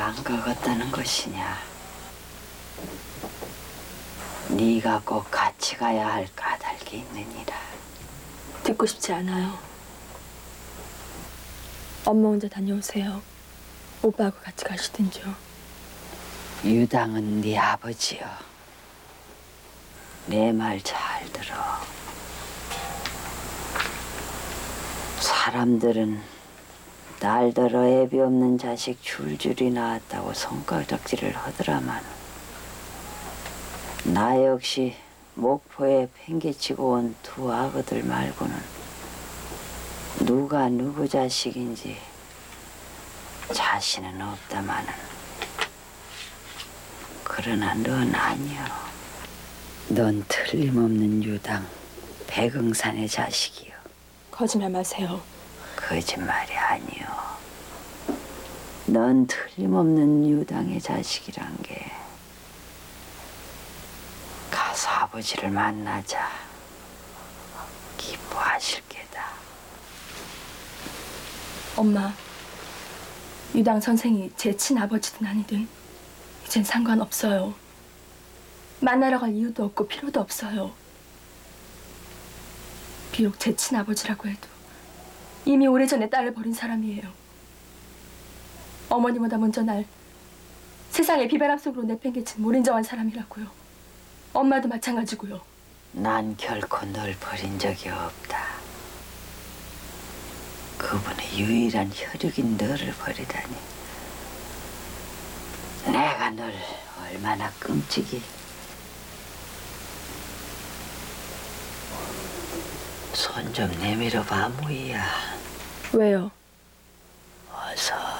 안 가겠다는 것이냐? 네가 꼭 같이 가야 할 까닭이 있느니라. 듣고 싶지 않아요. 엄마 혼자 다녀오세요. 오빠하고 같이 가시든지요. 유당은 네 아버지여. 내 말 잘 들어. 사람들은 날더러 애비 없는 자식 줄줄이 낳았다고 손가락질을 하더라만 나 역시 목포에 팽개치고 온 두 아그들 말고는 누가 누구 자식인지 자신은 없다마는 그러나 넌 아니여. 넌 틀림없는 유당 백응산의 자식이여. 거짓말 마세요. 거짓말이 아니여. 넌 틀림없는 유당의 자식이란 게 가서 아버지를 만나자 기뻐하실 게다. 엄마, 유당 선생이 제 친아버지든 아니든 이젠 상관없어요. 만나러 갈 이유도 없고 필요도 없어요. 비록 제 친아버지라고 해도 이미 오래전에 딸을 버린 사람이에요. 어머니보다 먼저 날 세상의 비바람 속으로 내팽개친 몰인정한 사람이라고요. 엄마도 마찬가지고요. 난 결코 널 버린 적이 없다. 그분의 유일한 혈육인 너를 버리다니. 내가 널 얼마나 끔찍이. 손 좀 내밀어 봐, 무이야. 왜요? 어서.